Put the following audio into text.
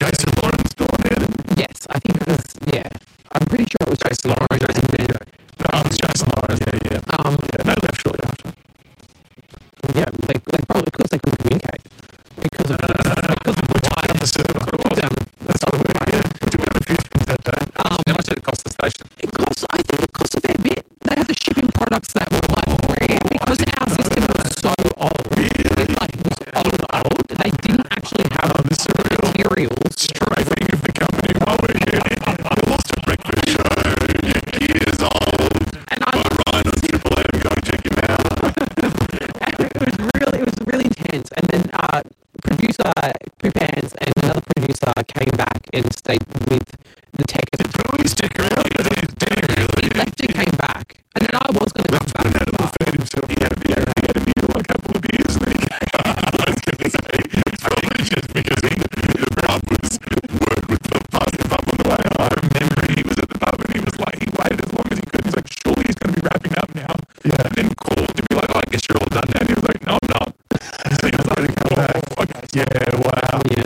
Jason Lawrence doing it? Yes, I think it was. Yeah, I'm pretty sure it was Jason Lawrence. No, it was Jason Lawrence. Yeah. No, left shortly after. Yeah, they probably because they couldn't communicate because of the wire. That's what it was. That's what it was. Yeah, we took out a few things that day. How much did it cost the station? I think it cost a fair bit. They had to ship in products that were like rare because our system was so old. Really? Like it was old. They didn't actually have materials. Strafing of the company. Oh, you lost a breakfast show. You're years old. And Ryan on Triple M, go and check him out. it was really intense. And then producer Poop Hands and another producer came back and stayed with the tech. Did Pooey stick around? He left and came back. And then I was going to come back. He had a little fed himself. He had a beer like a couple of beers. And then he came out. I was going to say, it's probably just because Rob was work with the pub on the way home. I remember he was at the pub and he was like, he waited as long as he could. He's like, surely he's going to be wrapping up now. Yeah. And then called to be like, oh, I guess you're all done now. And he was like, no, I'm not. So he was like, oh, okay. Yeah, wow. Yeah.